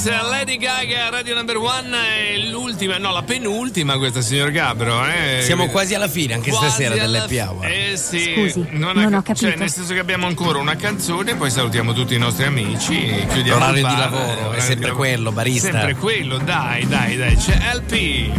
Lady Gaga, Radio Number One, è l'ultima, no, la penultima questa, signor Gabbro. Siamo quasi alla fine, anche quasi stasera dell'Happy Hour. Sì. Scusi, non ho capito. Cioè, nel senso che abbiamo ancora una canzone, poi salutiamo tutti i nostri amici e chiudiamo L'orario il bar. di lavoro è sempre quello, barista. Sempre quello, dai, c'è LP.